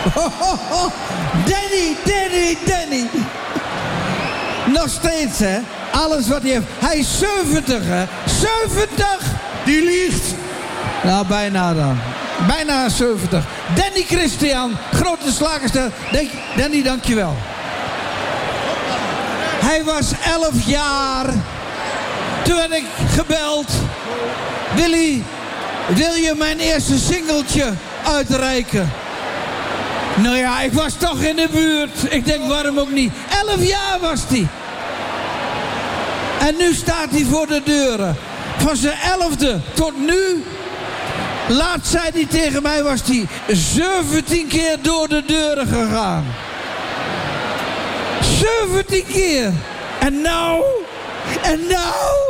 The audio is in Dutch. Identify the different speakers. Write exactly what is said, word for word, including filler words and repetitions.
Speaker 1: Danny, Danny, Danny. Nog steeds, hè. Alles wat hij heeft. Hij is zeventig, hè. zeventig!
Speaker 2: Die liegt.
Speaker 1: Nou, bijna dan. Bijna zeventig. Danny Christian, grote slagerster. Danny, dankjewel. Hij was elf jaar. Toen werd ik gebeld. Willy, wil je mijn eerste singeltje uitreiken? Nou ja, ik was toch in de buurt. Ik denk, waarom ook niet? Elf jaar was hij. En nu staat hij voor de deuren. Van zijn elfde tot nu. Laatst zei hij tegen mij, was hij zeventien keer door de deuren gegaan. zeventien keer. En nou, en nou,